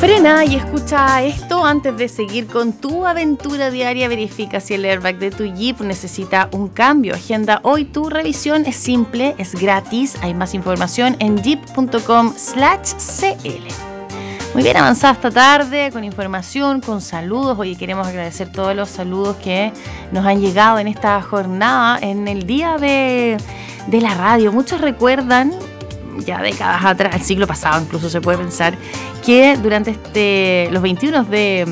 Frena y escucha esto antes de seguir con tu aventura diaria. Verifica si el airbag de tu Jeep necesita un cambio. Agenda hoy tu revisión. Es simple, es gratis. Hay más información en jeep.com/cl. Muy bien avanzada esta tarde con información, con saludos. Hoy queremos agradecer todos los saludos que nos han llegado en esta jornada, en el día de la radio. Muchos recuerdan, ya décadas atrás, el siglo pasado incluso se puede pensar, que durante los 21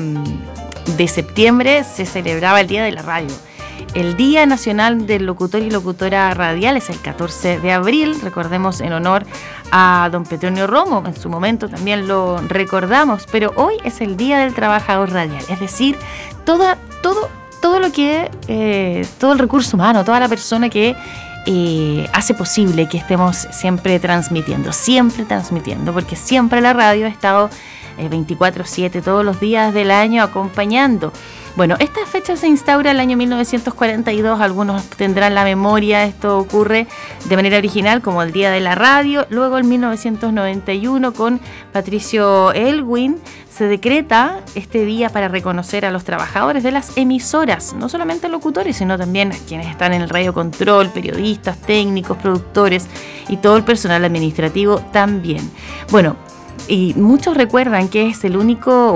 de septiembre se celebraba el Día de la Radio. El Día Nacional del Locutor y Locutora Radial es el 14 de abril, recordemos, en honor a don Petronio Romo. En su momento también lo recordamos, pero hoy es el Día del Trabajador Radial, es decir, todo lo que, todo el recurso humano, toda la persona que hace posible que estemos siempre transmitiendo, porque siempre la radio ha estado 24/7, todos los días del año acompañando. Bueno, esta fecha se instaura en el año 1942, algunos tendrán la memoria, esto ocurre de manera original como el Día de la Radio. Luego en 1991 con Patricio Elwin se decreta este día para reconocer a los trabajadores de las emisoras, no solamente locutores, sino también a quienes están en el radio control, periodistas, técnicos, productores y todo el personal administrativo también. Bueno, y muchos recuerdan que es el único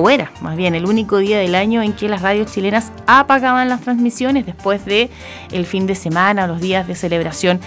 día del año en que las radios chilenas apagaban las transmisiones después de el fin de semana, los días de celebración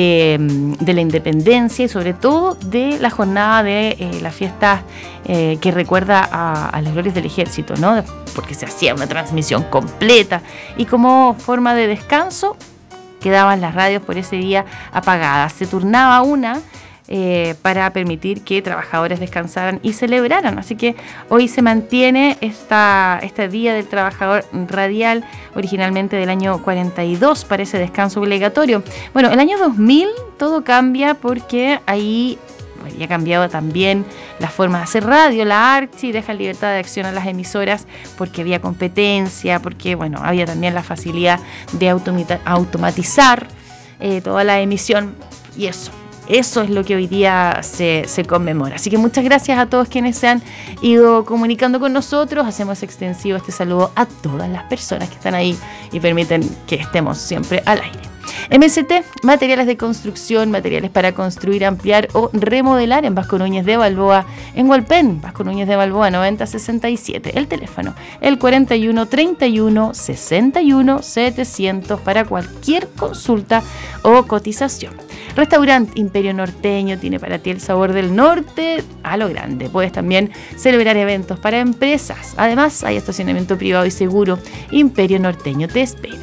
de la independencia y sobre todo de la jornada de la fiesta que recuerda a las glorias del ejército, ¿no? Porque se hacía una transmisión completa y como forma de descanso quedaban las radios por ese día apagadas. Se turnaba una para permitir que trabajadores descansaran y celebraran. Así que hoy se mantiene este Día del Trabajador Radial, originalmente del año 42, para ese descanso obligatorio. Bueno, el año 2000 todo cambia porque ahí había cambiado también la forma de hacer radio. La Archi deja libertad de acción a las emisoras porque había competencia, porque bueno, había también la facilidad de automatizar toda la emisión y eso es lo que hoy día se conmemora. Así que muchas gracias a todos quienes se han ido comunicando con nosotros. Hacemos extensivo este saludo a todas las personas que están ahí y permiten que estemos siempre al aire. MST, materiales de construcción, materiales para construir, ampliar o remodelar en Vasco Núñez de Balboa, en Hualpén, Vasco Núñez de Balboa 9067. El teléfono, el 41 31 61 700 para cualquier consulta o cotización. Restaurante Imperio Norteño tiene para ti el sabor del norte a lo grande. Puedes también celebrar eventos para empresas. Además, hay estacionamiento privado y seguro. Imperio Norteño te espera.